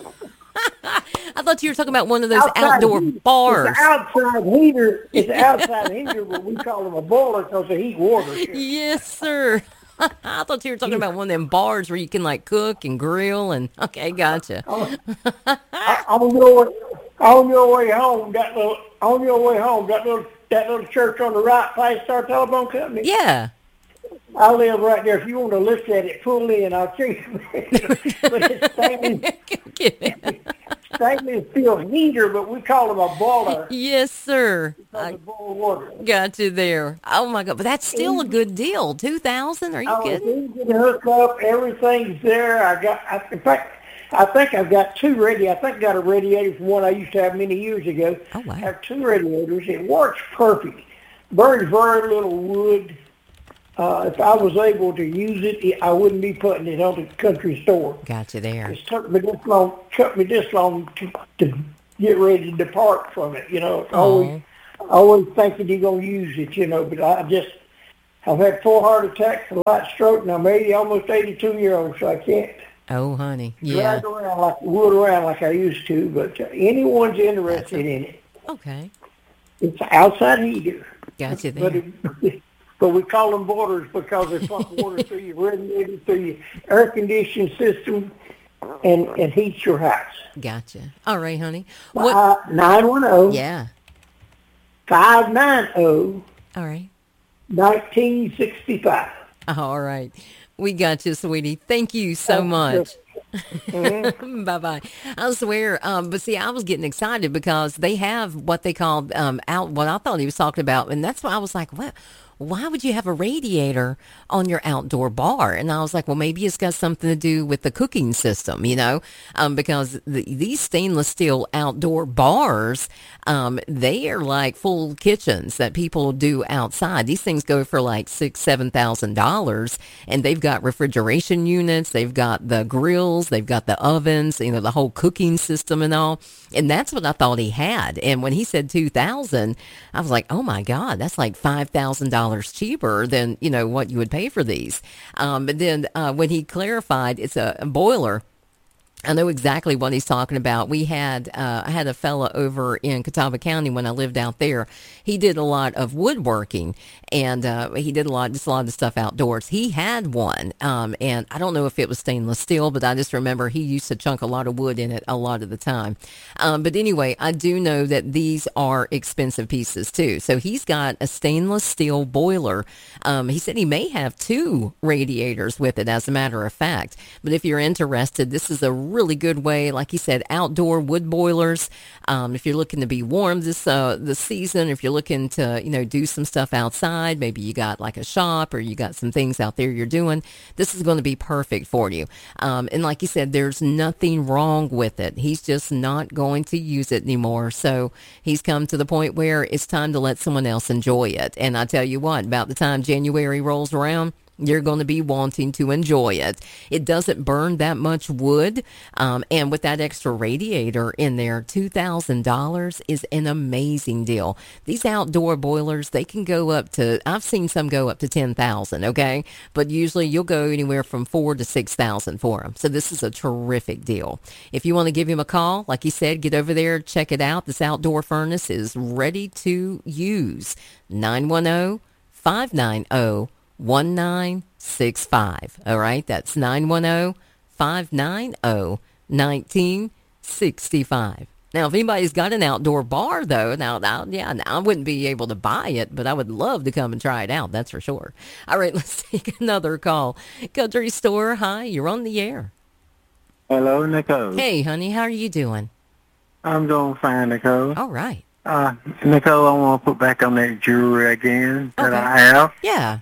I thought you were talking about one of those Outside outdoor heat. bars. It's an outside heater. It's an outside heater, but we call them a boiler because they heat water. Here. Yes, sir. I thought you were talking about one of them bars where you can like cook and grill and. Okay, gotcha. I, on your way, on your way home, that little on your way home, that little that little church on the right, past our telephone company? Yeah. I live right there. If you want to look at it, pull in. I'll show you. But it's stainless, stainless steel heater, but we call them a boiler. Yes, sir. I boil water. Got you there. Oh my God! But that's still a good deal. Two thousand? Are you I was kidding? easy to hook up. Everything's there. I got. I, in fact, I think I've got two radi. I think I got a radiator from one I used to have many years ago. Oh wow! I have two radiators. It works perfect. Burns very little wood. Uh, if I was able to use it, I wouldn't be putting it on the country store. Got you there. It's took me this long. Took me this long to, to get ready to depart from it. You know, it's always, always thinking you're gonna use it. You know, but I just, I've had four heart attacks, a light stroke, and I'm eighty, almost eighty-two year old, so I can't Oh, honey. Yeah. drag around like wood around like I used to. But uh, anyone's interested in it, Okay. it's an outside heater. Got you But, there. it, but we call them boilers because they pump water through your radiator, through your air conditioning system, and, and heats your house. Gotcha. All right, honey. Uh, nine one zero. Yeah. five nine zero. All right. nineteen sixty-five. All right. We got you, sweetie. Thank you so much. Mm-hmm. Bye bye. I swear, um, but see, I was getting excited because they have what they call um, out. What I thought he was talking about, and that's why I was like, "What? Why would you have a radiator on your outdoor bar?" And I was like, "Well, maybe it's got something to do with the cooking system, you know, um, because the, these stainless steel outdoor bars, um, they are like full kitchens that people do outside. These things go for like six, seven thousand dollars, and they've got refrigeration units, they've got the grills, they've got the ovens, you know, the whole cooking system and all." And that's what I thought he had. And when he said two thousand, I was like, "Oh my God, that's like five thousand dollars cheaper than, you know, what you would pay for these." Um, but then uh, when he clarified, it's a, a boiler. I know exactly what he's talking about. We had, uh, I had a fella over in Catawba County when I lived out there. He did a lot of woodworking, and uh, he did a lot, just a lot of stuff outdoors. He had one, um, and I don't know if it was stainless steel, but I just remember he used to chunk a lot of wood in it a lot of the time. Um, but anyway, I do know that these are expensive pieces too. So he's got a stainless steel boiler. Um, he said he may have two radiators with it, as a matter of fact. But if you're interested, this is a really good way, like he said, outdoor wood boilers. Um, if you're looking to be warm this uh, this season, if you're looking to, you know, do some stuff outside, maybe you got like a shop or you got some things out there you're doing, this is going to be perfect for you. Um, and like he said, there's nothing wrong with it. He's just not going to use it anymore. So he's come to the point where it's time to let someone else enjoy it. And I tell you what, about the time January rolls around, you're going to be wanting to enjoy it. It doesn't burn that much wood. Um, and with that extra radiator in there, two thousand dollars is an amazing deal. These outdoor boilers, they can go up to, I've seen some go up to ten thousand dollars, okay? But usually you'll go anywhere from four to six thousand dollars for them. So this is a terrific deal. If you want to give him a call, like he said, get over there, check it out. This outdoor furnace is ready to use. nine one zero, five nine zero, one nine six five. All right, that's nine one zero, five nine zero, one nine six five. Now, if anybody's got an outdoor bar, though, now, now yeah, now I wouldn't be able to buy it, but I would love to come and try it out, that's for sure. All right, let's take another call. Country Store, hi, you're on the air. Hello, Nicole. Hey, honey, how are you doing? I'm doing fine, Nicole. All right. Uh, Nicole, I want to put back on that jewelry again that Okay. I have. Yeah.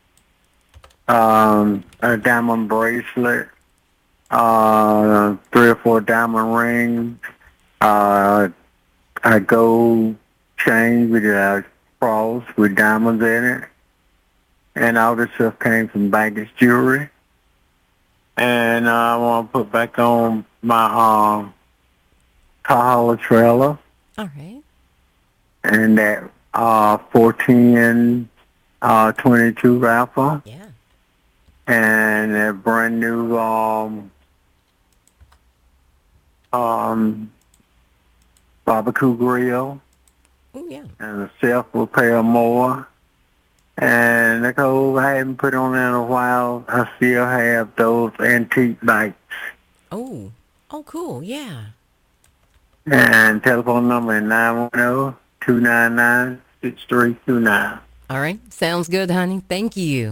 Um, a diamond bracelet, uh, three or four diamond rings, uh, a gold chain with a cross with diamonds in it, and all this stuff came from Baggage Jewelry. And uh, I want to put back on my um, Tahoe trailer All right. and that uh, fourteen uh, twenty-two rifle. Yeah. And a brand new um, um, barbecue grill. Oh, yeah. And a self-repair mower. And Nicole, I haven't put on in a while. I still have those antique bikes. Oh. Oh, cool. Yeah. And telephone number is nine one zero, two nine nine, six three two nine. All right. Sounds good, honey. Thank you.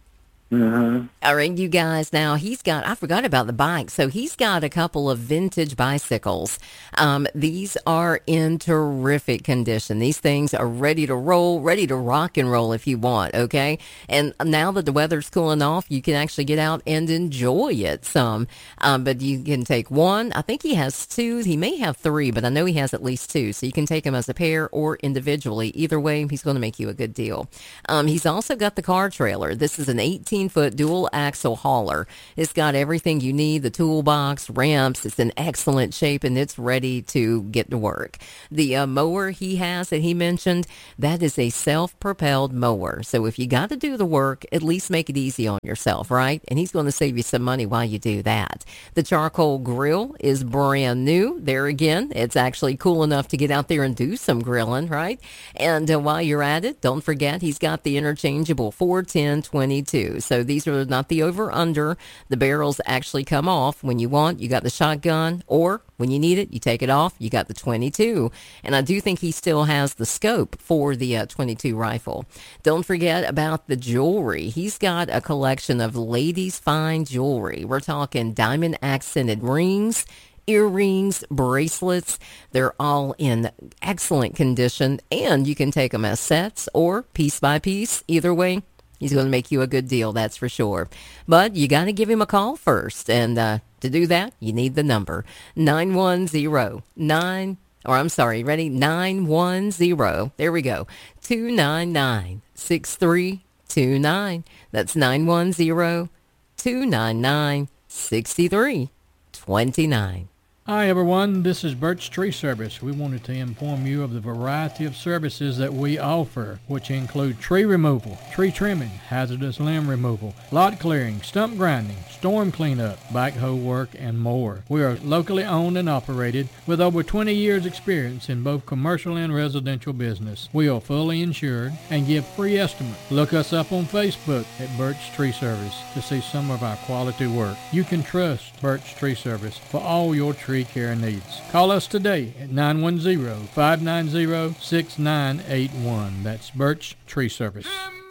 Mm-hmm. All right, you guys. Now, he's got, I forgot about the bike. So he's got a couple of vintage bicycles. Um, these are in terrific condition. These things are ready to roll, ready to rock and roll if you want, okay? And now that the weather's cooling off, you can actually get out and enjoy it some. Um, but you can take one. I think he has two. He may have three, but I know he has at least two. So you can take them as a pair or individually. Either way, he's going to make you a good deal. Um, he's also got the car trailer. This is an eighteen foot dual axle hauler. It's got everything you need, the toolbox, ramps. It's in excellent shape and it's ready to get to work. The uh, mower he has that he mentioned, that is a self-propelled mower. So if you got to do the work, at least make it easy on yourself, right? And he's going to save you some money while you do that. The charcoal grill is brand new. There again, it's actually cool enough to get out there and do some grilling, right? And uh, while you're at it, don't forget he's got the interchangeable four ten twenty-two. So these are not the over-under. The barrels actually come off when you want. You got the shotgun, or when you need it, you take it off. You got the twenty-two. And I do think he still has the scope for the uh, twenty-two rifle. Don't forget about the jewelry. He's got a collection of ladies' fine jewelry. We're talking diamond accented rings, earrings, bracelets. They're all in excellent condition, and you can take them as sets or piece by piece. Either way, he's going to make you a good deal, that's for sure. But you got to give him a call first. And uh, to do that, you need the number nine one zero nine, or I'm sorry, ready? nine one zero, there we go, two nine nine, six three two nine. That's nine one zero, two nine nine, six three two nine. Hi everyone, this is Birch Tree Service. We wanted to inform you of the variety of services that we offer, which include tree removal, tree trimming, hazardous limb removal, lot clearing, stump grinding, storm cleanup, backhoe work, and more. We are locally owned and operated with over twenty years experience in both commercial and residential business. We are fully insured and give free estimates. Look us up on Facebook at Birch Tree Service to see some of our quality work. You can trust Birch Tree Service for all your tree care needs. Call us today at nine one zero, five nine zero, six nine eight one. That's Birch Tree Service.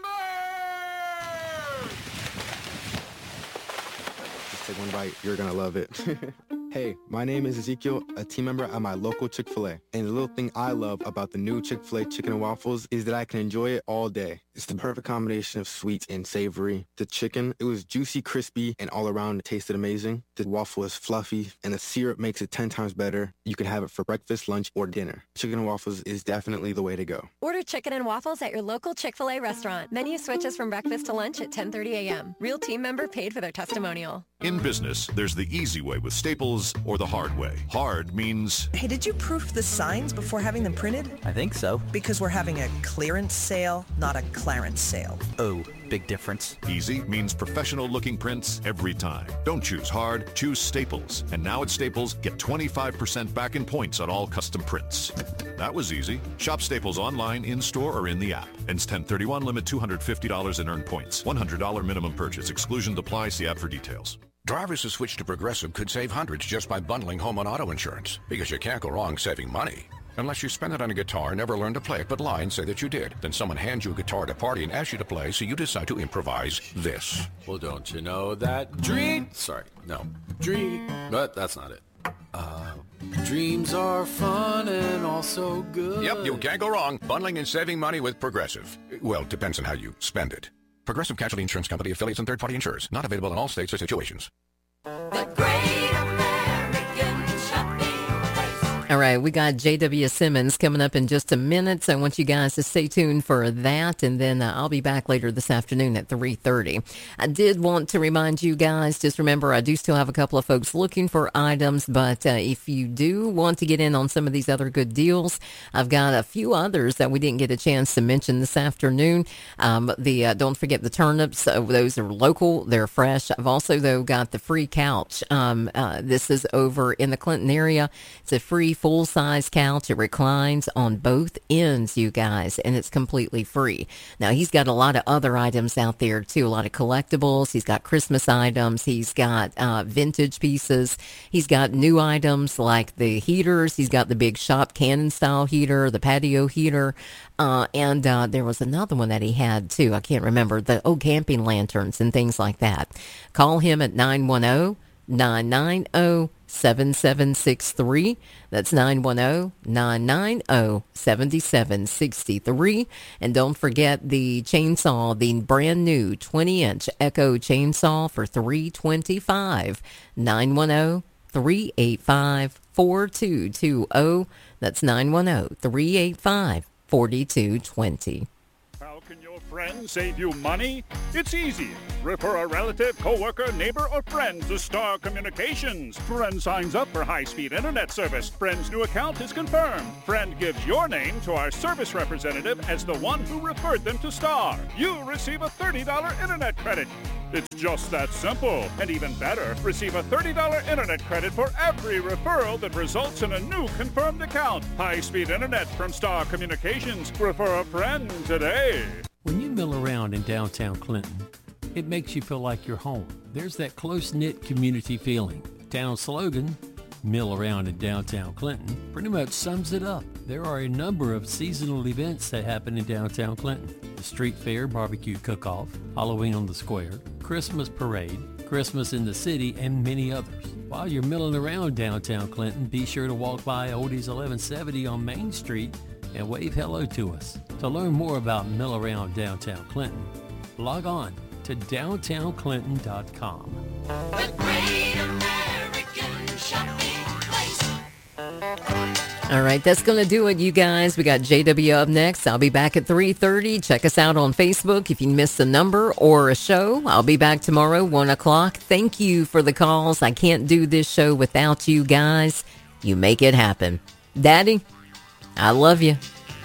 Just take one bite. You're going to love it. Hey, my name is Ezekiel, a team member at my local Chick-fil-A. And the little thing I love about the new Chick-fil-A chicken and waffles is that I can enjoy it all day. It's the perfect combination of sweet and savory. The chicken, it was juicy, crispy, and all around it tasted amazing. The waffle is fluffy, and the syrup makes it ten times better. You can have it for breakfast, lunch, or dinner. Chicken and waffles is definitely the way to go. Order chicken and waffles at your local Chick-fil-A restaurant. Menu switches from breakfast to lunch at ten thirty a.m. Real team member paid for their testimonial. In business, there's the easy way with Staples or the hard way. Hard means... Hey, did you proof the signs before having them printed? I think so. Because we're having a clearance sale, not a clarence sale. Oh, big difference. Easy means professional-looking prints every time. Don't choose hard, choose Staples. And now at Staples, get twenty-five percent back in points on all custom prints. That was easy. Shop Staples online, in-store, or in the app. Ends ten thirty-one, limit two hundred fifty dollars in earned points. one hundred dollars minimum purchase. Exclusions apply. See app for details. Drivers who switch to Progressive could save hundreds just by bundling home and auto insurance, because you can't go wrong saving money. Unless you spend it on a guitar and never learn to play it but lie and say that you did. Then someone hands you a guitar at a party and asks you to play, so you decide to improvise this. Well, don't you know that dream... Sorry, no. Dream... But that's not it. Uh, dreams are fun and also good. Yep, you can't go wrong bundling and saving money with Progressive. Well, depends on how you spend it. Progressive Casualty Insurance Company, affiliates, and third-party insurers. Not available in all states or situations. The Great American Shopping Place. All right, we got J W. Simmons coming up in just a minute, so I want you guys to stay tuned for that, and then uh, I'll be back later this afternoon at three thirty. I did want to remind you guys, just remember, I do still have a couple of folks looking for items, but uh, if you do want to get in on some of these other good deals, I've got a few others that we didn't get a chance to mention this afternoon. Um, the uh, don't forget the turnips. Uh, those are local. They're fresh. I've also, though, got the free couch. Um, uh, this is over in the Clinton area. It's a free full-size couch. It reclines on both ends, you guys, and it's completely free. Now, he's got a lot of other items out there, too, a lot of collectibles. He's got Christmas items. He's got uh, vintage pieces. He's got new items like the heaters. He's got the big shop cannon-style heater, the patio heater, uh, and uh, there was another one that he had, too. I can't remember. The old camping lanterns and things like that. Call him at nine one zero, nine nine zero, seven seven six three. That's nine one zero, nine nine zero, seven seven six three. And don't forget the chainsaw, the brand new twenty inch Echo chainsaw for three hundred twenty-five dollars. nine one zero, three eight five, four two two zero. That's nine one zero, three eight five, four two two zero. How can your friends save you money? It's easy. Refer a relative, coworker, neighbor, or friend to Star Communications. Friend signs up for high-speed internet service. Friend's new account is confirmed. Friend gives your name to our service representative as the one who referred them to Star. You receive a thirty dollars internet credit. It's just that simple. And even better, receive a thirty dollars internet credit for every referral that results in a new confirmed account. High-speed internet from Star Communications. Refer a friend today. When you mill around in downtown Clinton, it makes you feel like you're home. There's that close-knit community feeling. Town slogan, mill around in downtown Clinton, pretty much sums it up. There are a number of seasonal events that happen in downtown Clinton. The Street Fair Barbecue Cook-Off, Halloween on the Square, Christmas Parade, Christmas in the City, and many others. While you're milling around downtown Clinton, be sure to walk by Oldies eleven seventy on Main Street and wave hello to us. To learn more about Mill Around Downtown Clinton, log on to downtown clinton dot com. The Great American Shopping Place. All right, that's going to do it, you guys. We got J W up next. I'll be back at three thirty. Check us out on Facebook if you missed a number or a show. I'll be back tomorrow, one o'clock. Thank you for the calls. I can't do this show without you guys. You make it happen. Daddy, I love you.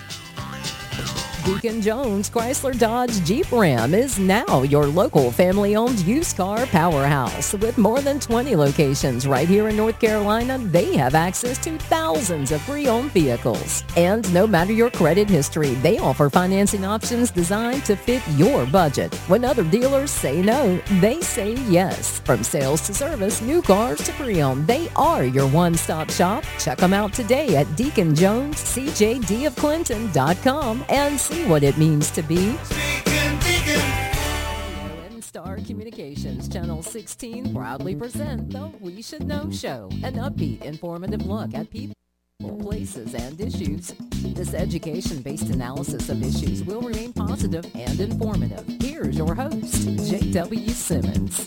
Deacon Jones Chrysler Dodge Jeep Ram is now your local family-owned used car powerhouse. With more than twenty locations right here in North Carolina, they have access to thousands of pre-owned vehicles. And no matter your credit history, they offer financing options designed to fit your budget. When other dealers say no, they say yes. From sales to service, new cars to pre-owned, they are your one-stop shop. Check them out today at Deacon Jones C J D of Clinton dot com and see what it means to be Star Communications. Channel sixteen proudly present the We Should Know Show, an upbeat, informative look at people, places, and issues. This education-based analysis of issues will remain positive and informative. Here's your host, J W Simmons.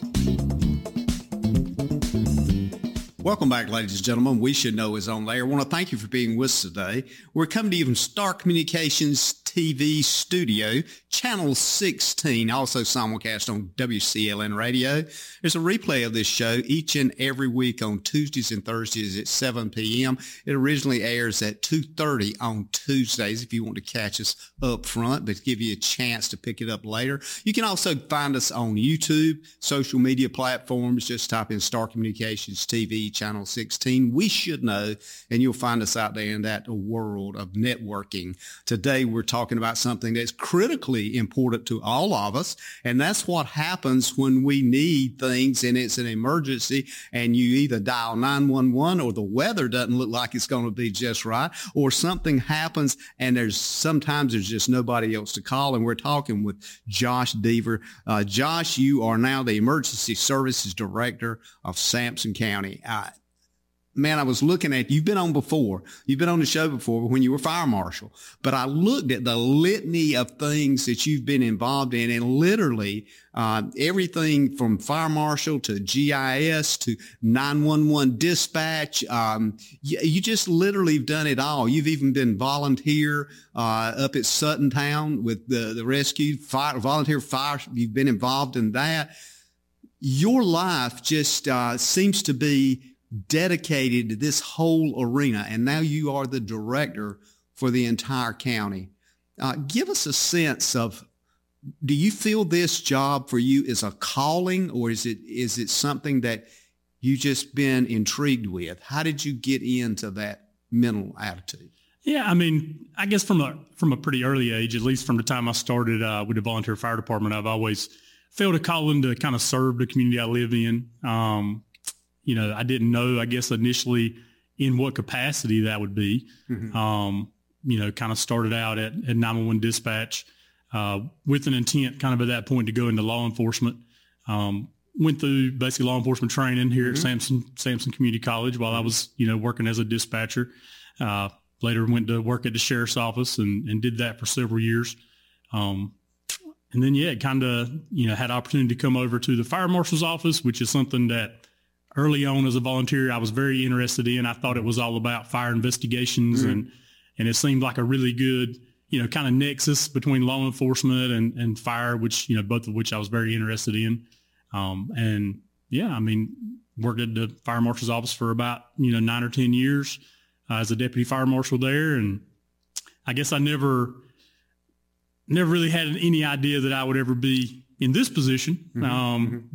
Welcome back, ladies and gentlemen. We Should Know is on there. I want to thank you for being with us today. We're coming to you from Star Communications T V studio, Channel sixteen, also simulcast on W C L N Radio. There's a replay of this show each and every week on Tuesdays and Thursdays at seven p.m. It originally airs at two thirty on Tuesdays if you want to catch us up front, but give you a chance to pick it up later. You can also find us on YouTube, social media platforms. Just type in Star Communications T V, Channel sixteen. We Should Know, and you'll find us out there in that world of networking. Today, we're talking about something that's critically important to all of us, and that's what happens when we need things and it's an emergency and you either dial nine one one or the weather doesn't look like it's going to be just right, or something happens and there's sometimes there's just nobody else to call. And we're talking with Josh Deaver. Uh, Josh, you are now the Emergency Services Director of Sampson County. Uh, Man, I was looking at, you've been on before, you've been on the show before when you were fire marshal, but I looked at the litany of things that you've been involved in, and literally uh, everything from fire marshal to G I S to nine one one dispatch. Um, you, you just literally have done it all. You've even been volunteer uh, up at Sutton Town with the, the rescue, fire, volunteer fire. You've been involved in that. Your life just uh, seems to be dedicated to this whole arena, and now you are the director for the entire county. Uh, give us a sense of, do you feel this job for you is a calling, or is it is it something that you just been intrigued with? How did you get into that mental attitude? Yeah, I mean, I guess from a from a pretty early age, at least from the time I started uh, with the volunteer fire department, I've always felt a calling to kind of serve the community I live in. Um, you know, I didn't know, I guess, initially in what capacity that would be. Mm-hmm. Um, you know, kind of started out at, at nine one one dispatch uh, with an intent kind of at that point to go into law enforcement. Um, went through basically law enforcement training here mm-hmm. at Sampson, Sampson Community College while I was, you know, working as a dispatcher. Uh, later went to work at the sheriff's office and, and did that for several years. Um, and then, yeah, kind of, you know, had opportunity to come over to the fire marshal's office, which is something that early on as a volunteer, I was very interested in. I thought it was all about fire investigations mm-hmm. and, and it seemed like a really good, you know, kind of nexus between law enforcement and, and fire, which, you know, both of which I was very interested in. Um, and yeah, I mean, worked at the fire marshal's office for about, you know, nine or ten years uh, as a deputy fire marshal there. And I guess I never, never really had any idea that I would ever be in this position. Mm-hmm. Um, mm-hmm.